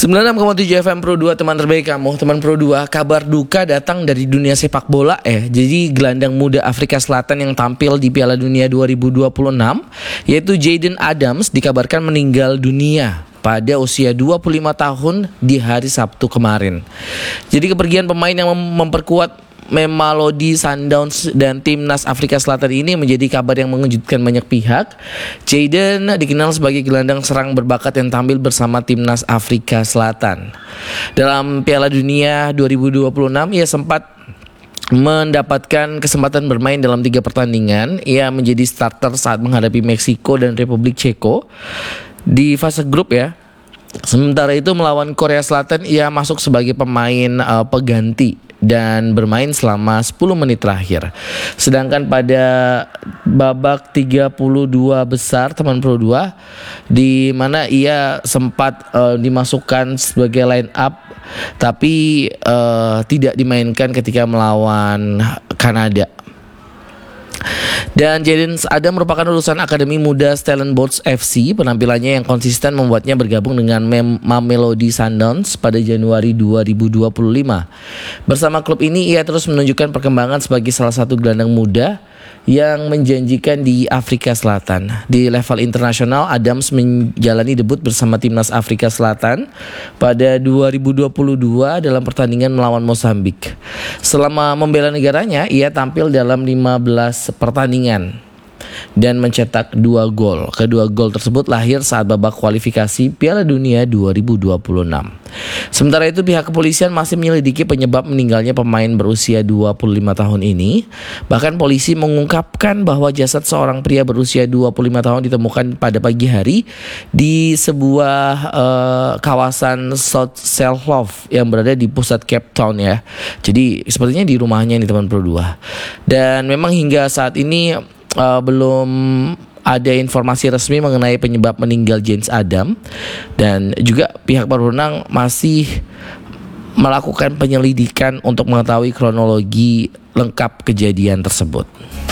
96,7 FM Pro 2, teman terbaik kamu. Teman Pro 2, kabar duka datang dari dunia sepak bola Jadi gelandang muda Afrika Selatan yang tampil di Piala Dunia 2026, yaitu Jayden Adams, dikabarkan meninggal dunia pada usia 25 tahun di hari Sabtu kemarin. Jadi kepergian pemain yang memperkuat Mamelodi Sundowns dan timnas Afrika Selatan ini menjadi kabar yang mengejutkan banyak pihak. Jayden dikenal sebagai gelandang serang berbakat yang tampil bersama timnas Afrika Selatan. Dalam Piala Dunia 2026 ia sempat mendapatkan kesempatan bermain dalam 3 pertandingan. Ia menjadi starter saat menghadapi Meksiko dan Republik Ceko di fase grup Sementara itu melawan Korea Selatan ia masuk sebagai pemain pengganti dan bermain selama 10 menit terakhir. Sedangkan pada babak 32 besar teman Pro 2, di mana ia sempat dimasukkan sebagai line up tapi tidak dimainkan ketika melawan Kanada. Dan Jayden Adams merupakan lulusan Akademi Muda Stellenbosch FC. Penampilannya yang konsisten membuatnya bergabung dengan Mamelodi Sundowns pada Januari 2025. Bersama klub ini ia terus menunjukkan perkembangan sebagai salah satu gelandang muda yang menjanjikan di Afrika Selatan. Di level internasional, Adams menjalani debut bersama timnas Afrika Selatan pada 2022 dalam pertandingan melawan Mozambik. Selama membela negaranya, ia tampil dalam 15 pertandingan dan mencetak 2 gol. Kedua gol tersebut lahir saat babak kualifikasi Piala Dunia 2026. Sementara itu pihak kepolisian masih menyelidiki penyebab meninggalnya pemain berusia 25 tahun ini. Bahkan polisi mengungkapkan bahwa jasad seorang pria berusia 25 tahun ditemukan pada pagi hari di sebuah kawasan South Selhov yang berada di pusat Cape Town Jadi sepertinya di rumahnya nih teman Pro 2. Dan memang hingga saat ini belum ada informasi resmi mengenai penyebab meninggal Jayden Adams, dan juga pihak berwenang masih melakukan penyelidikan untuk mengetahui kronologi lengkap kejadian tersebut.